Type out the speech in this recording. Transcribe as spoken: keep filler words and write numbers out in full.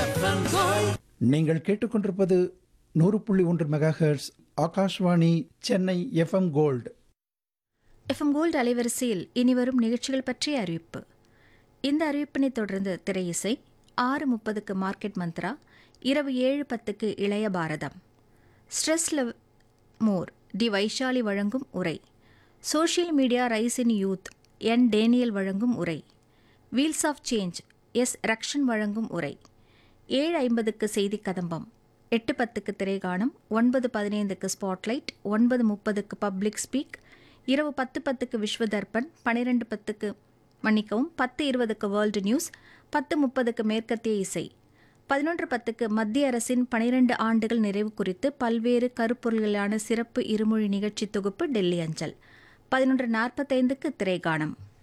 நீங்கள் கேட்டுக்கொண்டிருப்பது நூறு புள்ளி ஒன்று megahertz Akashvani Chennai FM gold. FM gold அலைவரிசையில் இனிவரும் நிகழ்ச்சிகள் பற்றிய அறிவிப்பு. இந்த அறிவிப்பினை தொடர்ந்து திரையிசை. ஆறு முப்பதுக்கு மார்க்கெட் மந்த்ரா, இரவு ஏழு பத்துக்கு இளைய பாரதம். ஸ்ட்ரெஸ் மோர் டி வைஷாலி வழங்கும் உரை. சோஷியல் மீடியா ரைஸ் இன் யூத் என் டேனியல் வழங்கும் உரை. Wheels of change S Rakshan வழங்கும் உரை. ஏழு ஐம்பதுக்கு செய்தி கதம்பம், எட்டு பத்துக்கு திரைகாணம், ஒன்பது பதினைந்துக்கு ஸ்பாட்லைட், ஒன்பது முப்பதுக்கு பப்ளிக் ஸ்பீக், இரவு பத்து பத்துக்கு விஸ்வதர்பன், பனிரெண்டு பத்துக்கு மன்னிக்கவும் பத்து இருபதுக்கு வேர்ல்டு நியூஸ், பத்து முப்பதுக்கு மேற்கத்திய இசை, பதினொன்று பத்துக்கு மத்திய அரசின் பனிரெண்டு ஆண்டுகள் நிறைவு குறித்து பல்வேறு கருப்பொருள்களான சிறப்பு இருமொழி நிகழ்ச்சி தொகுப்பு டெல்லி அஞ்சல், பதினொன்று நாற்பத்தைந்துக்கு திரைகாணம்.